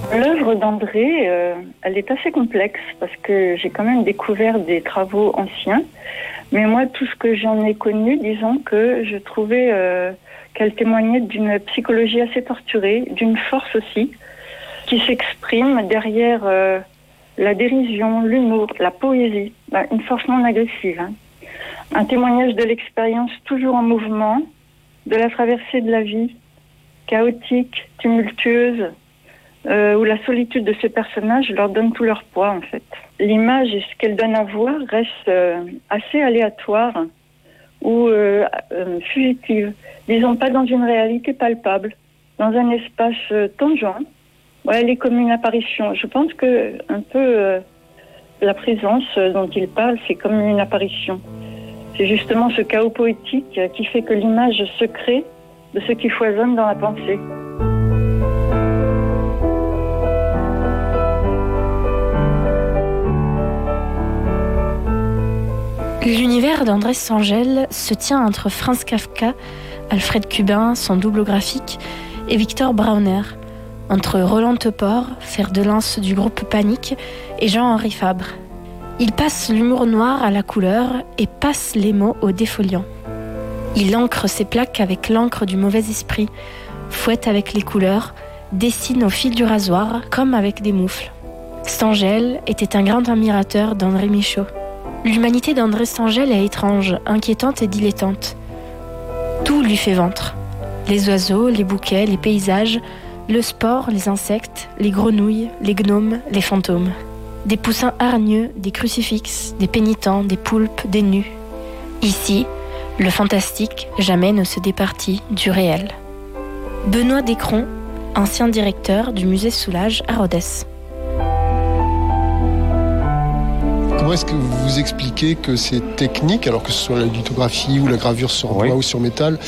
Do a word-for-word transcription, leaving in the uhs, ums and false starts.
L'œuvre d'André, euh, elle est assez complexe parce que j'ai quand même découvert des travaux anciens. Mais moi, tout ce que j'en ai connu, disons que je trouvais euh, qu'elle témoignait d'une psychologie assez torturée, d'une force aussi, qui s'exprime derrière euh, la dérision, l'humour, la poésie, ben, une force non agressive. Hein. Un témoignage de l'expérience toujours en mouvement, de la traversée de la vie, chaotique, tumultueuse, euh, où la solitude de ces personnages leur donne tout leur poids, en fait. L'image et ce qu'elle donne à voir reste euh, assez aléatoire ou euh, euh, fugitive. Disons pas dans une réalité palpable, dans un espace euh, tangent. Ouais, elle est comme une apparition. Je pense que un peu euh, la présence dont il parle, c'est comme une apparition. C'est justement ce chaos poétique qui fait que l'image se crée de ce qui foisonne dans la pensée. L'univers d'Andrés Sangel se tient entre Franz Kafka, Alfred Cubin, son double graphique, et Victor Brauner, entre Roland Topor, fer de lance du groupe Panique, et Jean-Henri Fabre. Il passe l'humour noir à la couleur et passe les mots au défoliant. Il ancre ses plaques avec l'encre du mauvais esprit, fouette avec les couleurs, dessine au fil du rasoir comme avec des moufles. Sangel était un grand admirateur d'André Michaud. L'humanité d'André Sangel est étrange, inquiétante et dilettante. Tout lui fait ventre. Les oiseaux, les bouquets, les paysages, le sport, les insectes, les grenouilles, les gnomes, les fantômes. Des poussins hargneux, des crucifixes, des pénitents, des poulpes, des nus. Ici, le fantastique jamais ne se départit du réel. Benoît Descron, ancien directeur du musée Soulages à Rodez. Comment est-ce que vous vous expliquez que ces techniques, alors que ce soit la lithographie ou la gravure sur bois oui. ou sur métal,